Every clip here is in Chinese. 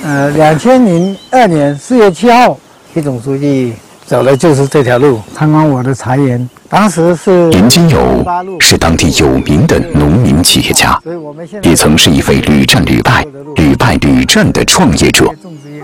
2002年4月7号，习总书记走的就是这条路，参观我的茶园。当时是严金友是当地有名的农民企业家，也曾是一位屡战屡败、屡败屡战的创业者。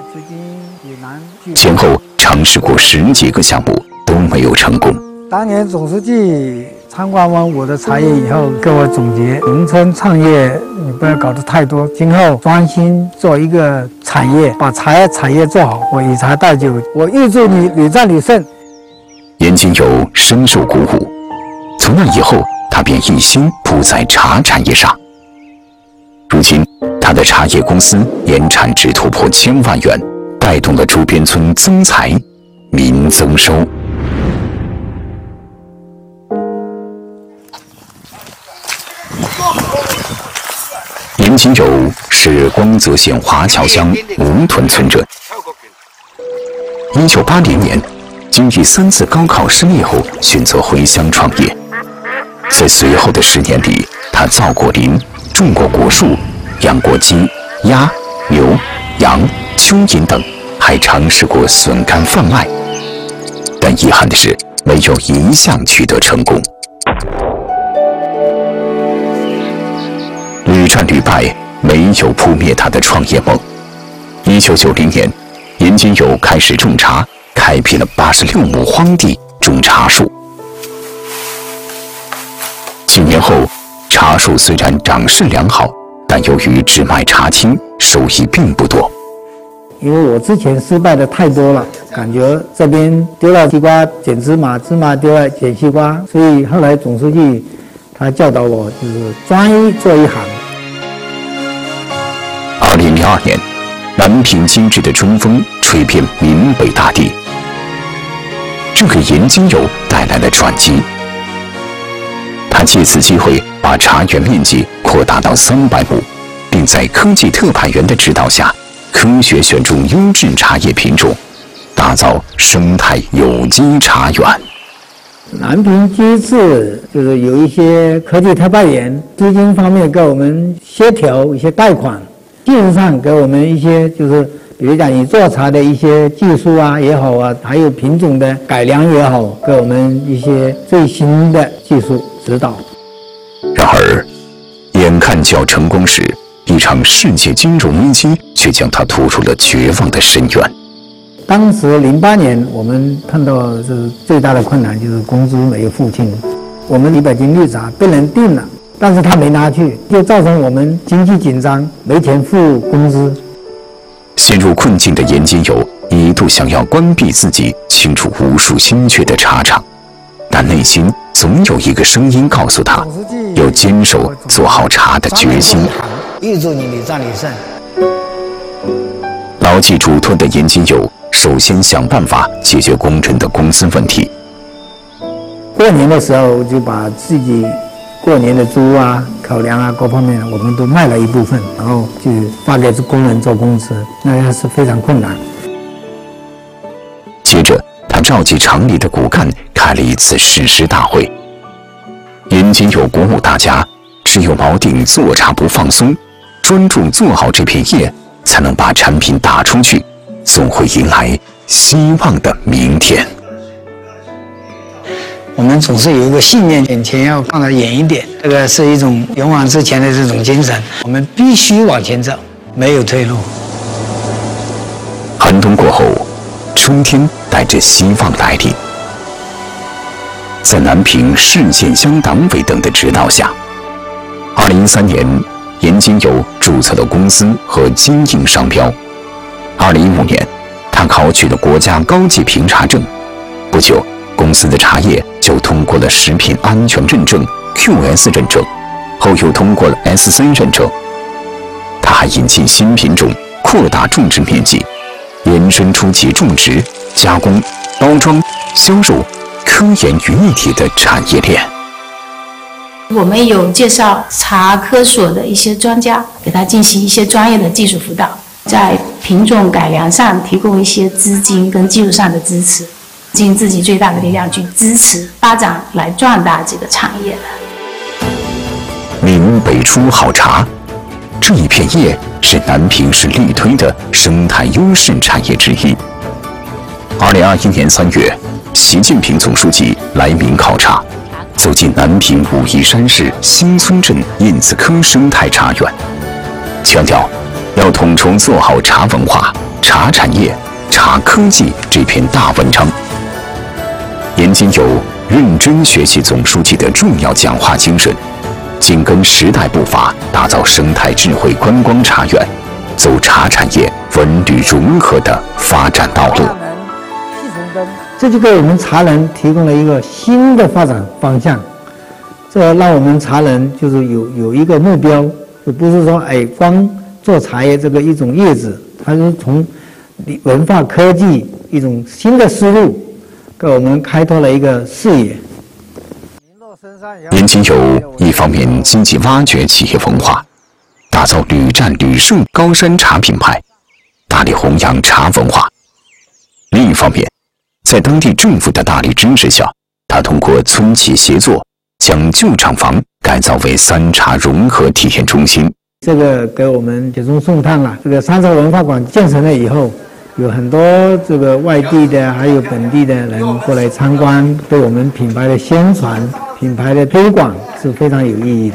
前后尝试过10几个项目都没有成功。 当年总书记参观完我的茶园以后，跟我总结：农村创业你不要搞得太多，今后专心做一个产业，把产业做好。我以茶代酒，我预祝你屡战屡胜。 严金友深受鼓舞，从那以后，他便一心扑在茶产业上。如今，他的茶叶公司年产值突破1000万元，带动了周边村增财，民增收。严金友是光泽县华侨乡吴屯村人。1980年，经历3次高考失利后，选择回乡创业。在随后的10年里，他造过林，种过果树，养过鸡、鸭、牛、羊、蚯蚓等，还尝试过笋干贩卖。但遗憾的是，没有一项取得成功。屡战屡败，没有扑灭他的创业梦。1990年，严金友开始种茶，开辟了86亩荒地种茶树。几年后，茶树虽然长势良好，但由于只卖茶青，收益并不多。 因为我之前失败的太多了，感觉这边丢了西瓜捡芝麻，芝麻丢了捡西瓜，所以后来总书记他教导我，就是专一做一行。 2002年，南平今日的中风吹遍闽北大地，这给严金友带来了转机。他借此机会把茶园面积扩大到300亩，并在科技特派员的指导下，科学选种优质茶叶品种，打造生态有机茶园。 南平机制就是有一些科技特派员，资金方面给我们协调一些贷款，技术上给我们一些就是比如讲你做茶的一些技术啊也好啊，还有品种的改良也好，给我们一些最新的技术指导。 然而，眼看就要成功时，一场世界金融危机却将他拖入了绝望的深渊。 当时08年，我们碰到就是最大的困难就是工资没有付清，我们100斤绿茶被人订了，但是他没拿去，就造成我们经济紧张，没钱付工资。 陷入困境的严金友一度想要关闭自己倾注无数心血的茶厂，但内心总有一个声音告诉他，要坚守做好茶的决心。 预祝你屡战屡胜。 牢记嘱托的严金友首先想办法解决工人的工资问题。 过年的时候就把自己过年的猪啊、口粮啊各方面我们都卖了一部分，然后就发给工人做工资，那也是非常困难。 接着他召集厂里的骨干开了一次誓师大会。严金友鼓舞大家，只有锚定做茶不放松，专注做好这片叶，才能把产品打出去，总会迎来希望的明天。 我们总是有一个信念，眼前要放得远一点，这个是一种勇往直前的这种精神，我们必须往前走，没有退路。 寒冬过后，春天带着希望来临。在南平市县乡党委等的指导下，2013年，严金友注册了公司和经营商标。2015年，他考取了国家高级评茶证。不久，公司的茶叶就通过了食品安全认证 QS 认证，后又通过了 SC 认证。他还引进新品种，扩大种植面积，延伸出其种植、加工、包装、销售、科研于一体的产业链。 我们有介绍茶科所的一些专家，给他进行一些专业的技术辅导，在品种改良上提供一些资金跟技术上的支持，尽自己最大的力量去支持发展，来壮大这个产业。 闽北出好茶，这一片叶是南平市力推的生态优势产业之一。2021年3月，习近平总书记来闽考察，走进南平武夷山市新村镇印子科生态茶园，强调要统筹做好茶文化、茶产业、茶科技这篇大文章。严谨有认真学习总书记的重要讲话精神，紧跟时代步伐，打造生态智慧观光茶园，走茶产业文旅融合的发展道路。 这就给我们茶人提供了一个新的发展方向，这让我们茶人就是有一个目标，就不是说光做茶叶这个一种叶子，它是从文化科技一种新的思路，给我们开拓了一个视野。 严谨有一方面积极挖掘企业文化，打造屡战屡胜高山茶品牌，大力弘扬茶文化；另一方面，在当地政府的大力支持下，他通过村企协作，将旧厂房改造为三茶融合体验中心。 这个给我们雪中送炭了。这个三茶文化馆建成了以后，有很多这个外地的还有本地的人过来参观，对我们品牌的宣传、品牌的推广是非常有意义的。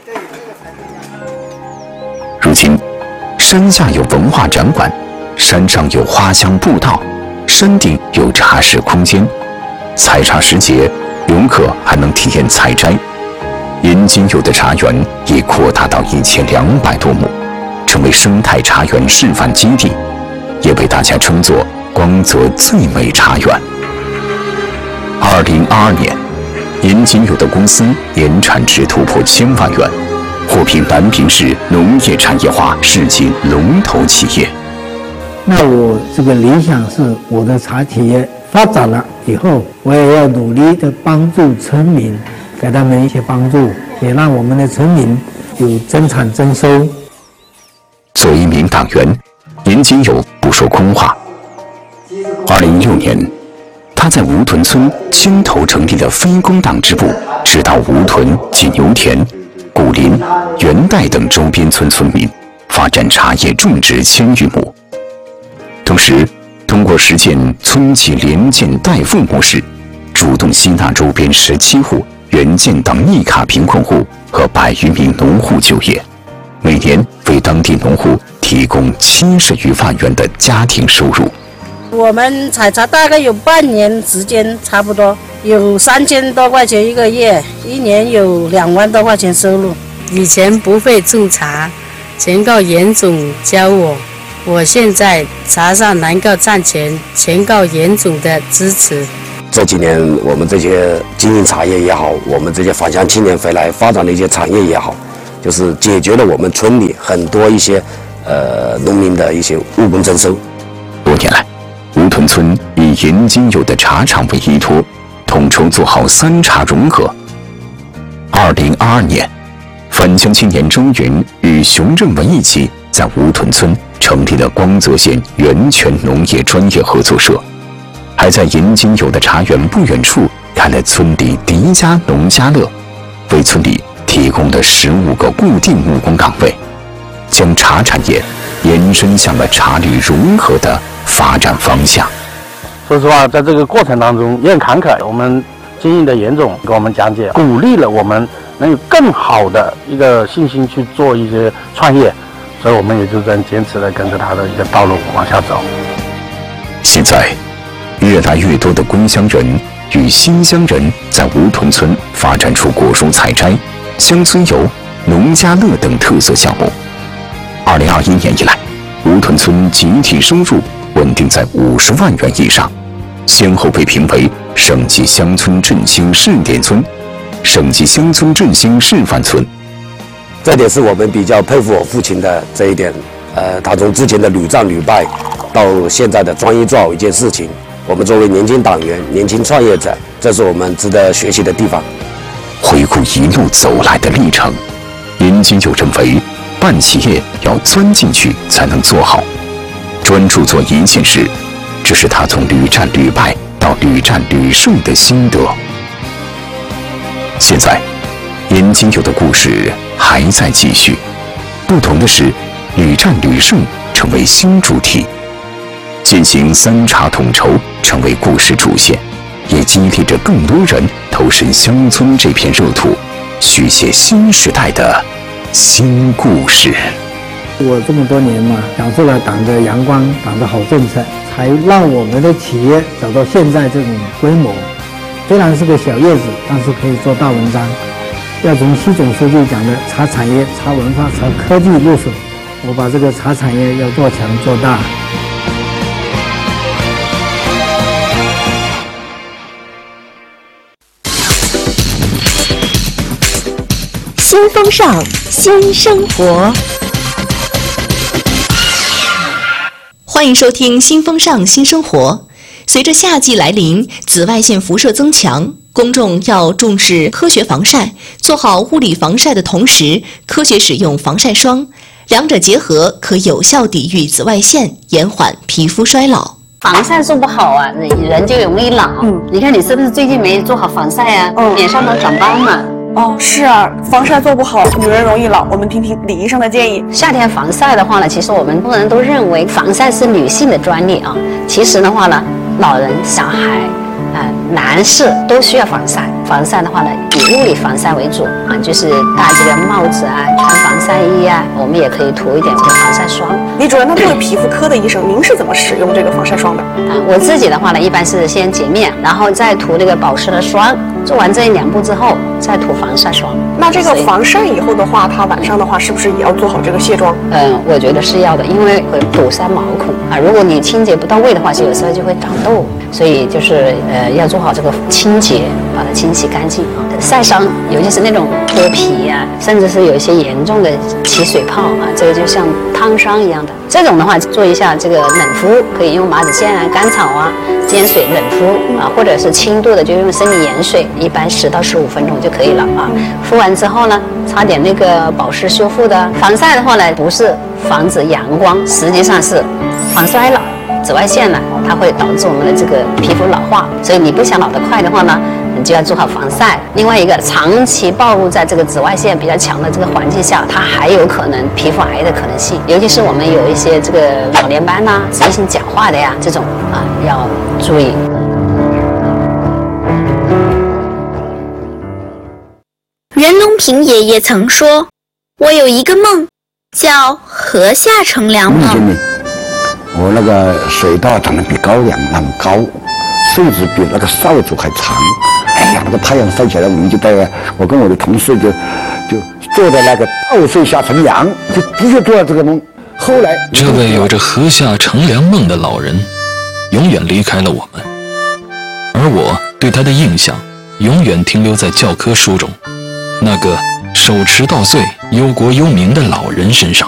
如今，山下有文化展馆，山上有花香步道，山顶有茶室空间，采茶时节，游客还能体验采摘。严谨有的茶园已扩大到1200多亩，成为生态茶园示范基地，也被大家称作光泽最美茶园。2022年，严谨有的公司年产值突破1000万元，获评南平市农业产业化世界龙头企业。 那我这个理想是，我的茶企业发展了以后，我也要努力的帮助村民，给他们一些帮助，也让我们的村民有增产增收。 作为一名党员，严谨有不说空话。2016年，他在吴屯村牵头成立了非工党支部，指导吴屯、锦牛田、古林、元代等周边村村民发展茶叶种植1000余亩。同时，通过实践村企联建代付模式，主动吸纳周边17户原建档一卡贫困户和100余名农户就业，每年为当地农户提供70余万元的家庭收入。 我们采茶大概有半年时间，差不多有3000多块钱一个月，一年有2万多块钱收入。 以前不会种茶，全靠严总教我。我现在茶上能够赚钱，全靠严总的支持。 这几年我们这些经营茶叶也好，我们这些返乡青年回来发展的一些产业也好，就是解决了我们村里很多一些农民的一些务工增收。 多年来，吴屯村以严谨有的茶厂为依托，统筹做好三茶融合。2022年，返乡青年周云与熊振文一起在吴屯村成立了光泽县源泉农业专业合作社，还在严谨有的茶园不远处开了村里第一家农家乐，为村里提供了15个固定务工岗位，将茶产业延伸向了茶旅融合的发展方向。 说实话，在这个过程当中也很坎坷，我们经营的严总给我们讲解，鼓励了我们能有更好的一个信心去做一些创业，所以我们也就在坚持的跟着他的一个道路往下走。 现在，越来越多的归乡人与新乡人在吴屯村发展出果蔬采摘、乡村游、农家乐等特色项目。2021年以来，吴屯村集体收入稳定在50万元以上，先后被评为省级乡村振兴试点村、省级乡村振兴示范村。 这点是我们比较佩服我父亲的这一点。他从之前的屡战屡败，到现在的专一做好一件事情。我们作为年轻党员、年轻创业者，这是我们值得学习的地方。 回顾一路走来的历程，严谨有认为，办企业要钻进去才能做好，专注做一件事，这是他从屡战屡败到屡战屡胜的心得。现在，严谨有的故事还在继续，不同的是， 屡战屡胜成为新主题，践行三茶统筹成为故事主线，也激励着更多人投身乡村这片热土，续写新时代的新故事。 我这么多年嘛，享受了党的阳光，党的好政策，才让我们的企业走到现在这种规模。虽然是个小叶子，但是可以做大文章。要从习总书记讲的茶产业、茶文化、茶科技入手，我把这个茶产业要做强做大。 新风尚，新生活。欢迎收听《新风尚新生活》。随着夏季来临，紫外线辐射增强，公众要重视科学防晒，做好物理防晒的同时，科学使用防晒霜，两者结合可有效抵御紫外线，延缓皮肤衰老。 防晒做不好啊，人就容易老。你看你是不是最近没做好防晒啊？脸上都长斑了。 哦，是啊，防晒做不好，女人容易老。我们听听李医生的建议。 夏天防晒的话呢，其实我们很多人都认为防晒是女性的专利啊。其实的话呢，老人、小孩、男士都需要防晒。防晒的话呢，以物理防晒为主啊，就是戴这个帽子啊，穿防晒衣啊，我们也可以涂一点这个防晒霜。 李主任，那作为皮肤科的医生，您是怎么使用这个防晒霜的？ 我自己的话呢，一般是先洁面，然后再涂这个保湿的霜。做完这2步之后，再涂防晒霜。 那这个防晒以后的话，它晚上的话是不是也要做好这个卸妆？ 我觉得是要的，因为会堵塞毛孔啊。如果你清洁不到位的话，有时候就会长痘，所以就是要做好这个清洁，把它清洗干净啊。晒伤，尤其是那种脱皮啊，甚至是有一些严重的起水泡啊，这个就像烫伤一样的。这种的话，做一下这个冷敷，可以用麻子线啊、甘草啊、煎水冷敷啊，或者是轻度的就用生理盐水，一般10到15分钟就可以了啊。敷完之后呢，擦点那个保湿修复的。防晒的话呢，不是防止阳光，实际上是防衰老。紫外线呢，它会导致我们的这个皮肤老化，所以你不想老得快的话呢，你就要做好防晒。另外一个，长期暴露在这个紫外线比较强的这个环境下，它还有可能皮肤癌的可能性，尤其是我们有一些这个老年斑呐、脂溢性角化的呀，这种啊要注意。 袁隆平爷爷曾说：“我有一个梦，叫河下乘凉梦。” 我那个水稻长得比高粱那么高，甚至比那个扫帚还长。哎呀，那个太阳晒起来，我们就我跟我的同事就坐在那个稻穗下乘凉，就的确做了这个梦。后来， 这位有着河下乘凉梦的老人，永远离开了我们，而我对他的印象永远停留在教科书中那个手持稻穗忧国忧民的老人身上。